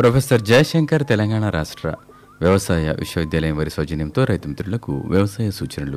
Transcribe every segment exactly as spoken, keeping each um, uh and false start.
Professor Jayashankar Telangana రాష్ట్ర వ్యవసాయ విశ్వవిద్యాలయం వారి సౌజన్యంతో రైతు మిత్రులకు వ్యవసాయ సూచనలు.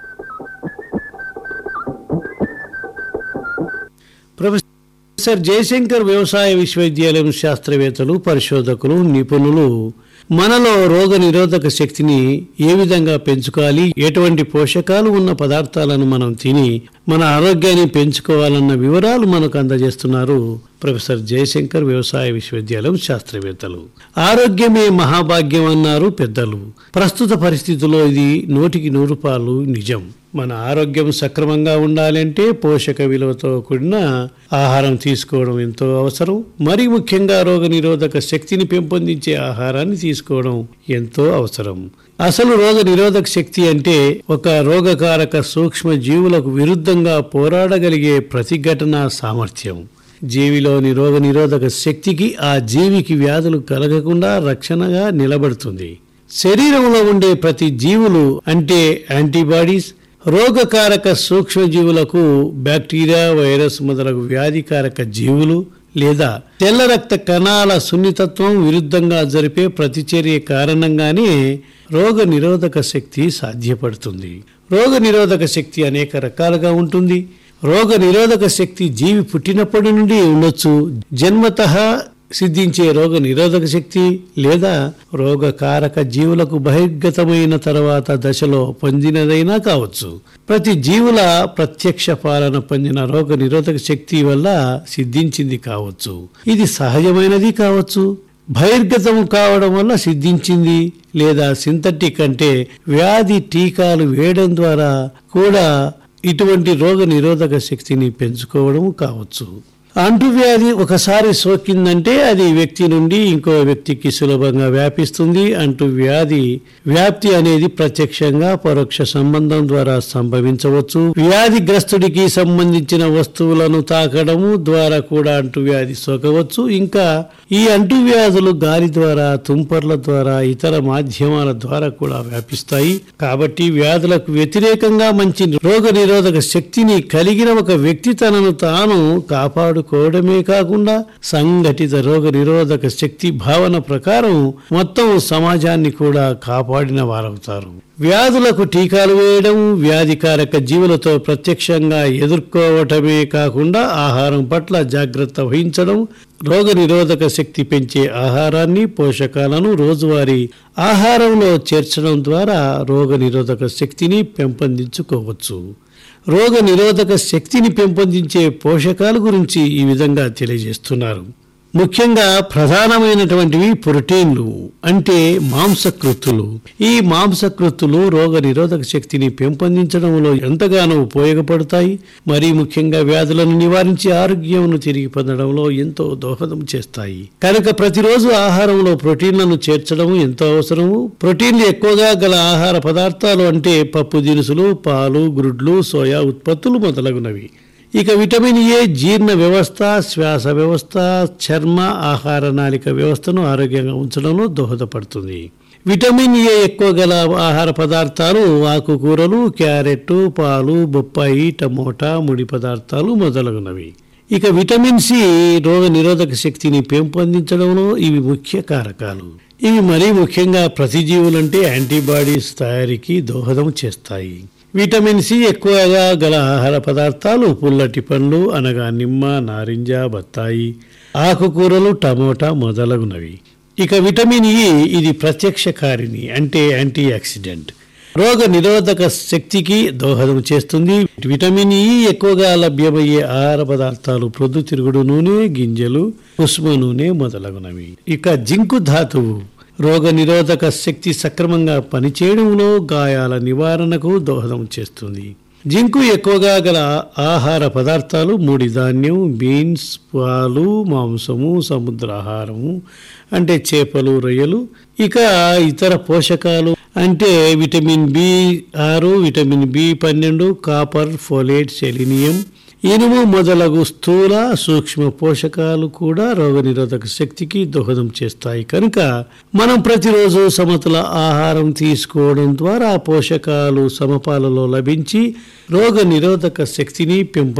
ప్రొఫెసర్ జయశంకర్ వ్యవసాయ విశ్వవిద్యాలయం శాస్త్రవేత్తలు, పరిశోధకులు, నిపుణులు మనలో రోగ నిరోధక శక్తిని ఏ విధంగా పెంచుకోవాలి, ఎటువంటి పోషకాలు ఉన్న పదార్థాలను మనం తిని మన ఆరోగ్యాన్ని పెంచుకోవాలన్న వివరాలు మనకు అందజేస్తున్నారు ప్రొఫెసర్ జయశంకర్ వ్యవసాయ విశ్వవిద్యాలయం శాస్త్రవేత్తలు. ఆరోగ్యమే మహాభాగ్యం అన్నారు పెద్దలు. ప్రస్తుత పరిస్థితుల్లో ఇది నూటికి నూరు పాలు నిజం. మన ఆరోగ్యం సక్రమంగా ఉండాలంటే పోషక విలువతో కూడిన ఆహారం తీసుకోవడం ఎంతో అవసరం. మరి ముఖ్యంగా రోగ నిరోధక శక్తిని పెంపొందించే ఆహారాన్ని తీసుకోవడం ఎంతో అవసరం. అసలు రోగ నిరోధక శక్తి అంటే ఒక రోగకారక సూక్ష్మ జీవులకు విరుద్ధంగా పోరాడగలిగే ప్రతిఘటన సామర్థ్యం. జీవిలోని రోగ నిరోధక శక్తికి ఆ జీవికి వ్యాధులు కలగకుండా రక్షణగా నిలబడుతుంది. శరీరంలో ఉండే ప్రతి జీవులు అంటే యాంటీబాడీస్ రోగకారక సూక్ష్మజీవులకు బ్యాక్టీరియా, వైరస్ మొదలగు వ్యాధికారక జీవులు లేదా తెల్ల రక్త కణాల సున్నితత్వం విరుద్ధంగా జరిపే ప్రతిచర్య కారణంగానే రోగ నిరోధక శక్తి సాధ్యపడుతుంది. రోగ నిరోధక శక్తి అనేక రకాలుగా ఉంటుంది. రోగ నిరోధక శక్తి జీవి పుట్టినప్పటి నుండి ఉండొచ్చు. జన్మతః సిద్ధించే రోగ నిరోధక శక్తి లేదా రోగకారక జీవులకు బహిర్గతమైన తర్వాత దశలో పొందినదైనా కావచ్చు. ప్రతి జీవుల ప్రత్యక్ష పాలన పొందిన రోగ నిరోధక శక్తి వల్ల సిద్ధించింది కావచ్చు. ఇది సహజమైనది కావచ్చు. బహిర్గతం కావడం వల్ల సిద్ధించింది లేదా సింథటిక్ అంటే వ్యాధి టీకాలు వేయడం ద్వారా కూడా ఇటువంటి రోగ నిరోధక శక్తిని పెంచుకోవడం కావచ్చు. అంటువ్యాధి ఒకసారి సోకిందంటే అది వ్యక్తి నుండి ఇంకో వ్యక్తికి సులభంగా వ్యాపిస్తుంది. అంటువ్యాధి వ్యాప్తి అనేది ప్రత్యక్షంగా పరోక్ష సంబంధం ద్వారా సంభవించవచ్చు. వ్యాధిగ్రస్తుడికి సంబంధించిన వస్తువులను తాకడము ద్వారా కూడా అంటువ్యాధి సోకవచ్చు. ఇంకా ఈ అంటువ్యాధులు గాలి ద్వారా, తుంపర్ల ద్వారా, ఇతర మాధ్యమాల ద్వారా కూడా వ్యాపిస్తాయి. కాబట్టి వ్యాధులకు వ్యతిరేకంగా మంచి రోగ నిరోధక శక్తిని కలిగిన ఒక వ్యక్తి తనను తాను కాపాడు కోవడమే కాకుండా సంఘటిత రోగ నిరోధక శక్తి భావన ప్రకారం మొత్తం సమాజాన్ని కూడా కాపాడిన వారవుతారు. వ్యాధులకు టీకాలు వేయడం, వ్యాధికారక జీవులతో ప్రత్యక్షంగా ఎదుర్కోవటమే కాకుండా ఆహారం పట్ల జాగ్రత్త వహించడం, రోగ నిరోధక శక్తి పెంచే ఆహారాన్ని, పోషకాలను రోజువారీ ఆహారంలో చేర్చడం ద్వారా రోగ నిరోధక శక్తిని పెంపొందించుకోవచ్చు. రోగ నిరోధక శక్తిని పెంపొందించే పోషకాల గురించి ఈ విధంగా తెలియజేస్తున్నారు. ముఖ్యంగా ప్రధానమైనటువంటివి ప్రోటీన్లు అంటే మాంసకృత్తులు. ఈ మాంసకృత్తులు రోగ నిరోధక శక్తిని పెంపొందించడంలో ఎంతగానో ఉపయోగపడతాయి. మరీ ముఖ్యంగా వ్యాధులను నివారించి ఆరోగ్యంను తిరిగి పొందడంలో ఎంతో దోహదం చేస్తాయి. కనుక ప్రతిరోజు ఆహారంలో ప్రోటీన్లను చేర్చడం ఎంతో అవసరము. ప్రోటీన్లు ఎక్కువగా గల ఆహార పదార్థాలు అంటే పప్పు దినుసులు, పాలు, గుడ్లు, సోయా ఉత్పత్తులు మొదలగునవి. ఇక విటమిన్ ఏ జీర్ణ వ్యవస్థ, శ్వాస వ్యవస్థ, చర్మ, ఆహార నాళిక వ్యవస్థను ఆరోగ్యంగా ఉంచడంలో దోహదపడుతుంది. విటమిన్ ఏ ఎక్కువ గల ఆహార పదార్థాలు ఆకుకూరలు, క్యారెట్, పాలు, బొప్పాయి, టమోటా, ముడి పదార్థాలు మొదలగునవి. ఇక విటమిన్ సి రోగ నిరోధక శక్తిని పెంపొందించడంలో ఇవి ముఖ్య కారకాలు. ఇవి మరీ ముఖ్యంగా ప్రతిజీవులంటే యాంటీబాడీస్ తయారీకి దోహదం చేస్తాయి. విటమిన్ సి ఎక్కువగా గల ఆహార పదార్థాలు పుల్లటి పండ్లు అనగా నిమ్మ, నారింజ, బత్తాయి, ఆకుకూరలు, టమోటా మొదలగునవి. ఇక విటమిన్ ఇ ఇది ప్రత్యక్ష కారిణి అంటే యాంటీ ఆక్సిడెంట్. రోగ నిరోధక శక్తికి దోహదం చేస్తుంది. విటమిన్ ఇ ఎక్కువగా లభ్యమయ్యే ఆహార పదార్థాలు ప్రొద్దుతిరుగుడు నూనె, గింజలు, కుసుమ నూనె మొదలగునవి. ఇక జింకు ధాతువు రోగ నిరోధక శక్తి సక్రమంగా పనిచేయడంలో, గాయాల నివారణకు దోహదం చేస్తుంది. జింకు ఎక్కువగా గల ఆహార పదార్థాలు ముడి ధాన్యం, బీన్స్, పాలు, మాంసము, సముద్రాహారము అంటే చేపలు, రొయ్యలు. ఇక ఇతర పోషకాలు అంటే విటమిన్ బి ఆరు, విటమిన్ బి పన్నెండు, కాపర్, ఫోలేట్, సెలీనియం, ఇనుము మొదలగు స్థూల సూక్ష్మ పోషకాలు కూడా రోగనిరోధక శక్తికి దోహదం చేస్తాయి. కనుక మనం ప్రతిరోజు సమతుల ఆహారం తీసుకోవడం ద్వారా పోషకాలు సమపాలలో లభించి రోగ నిరోధక శక్తిని పెంపొందించవచ్చు.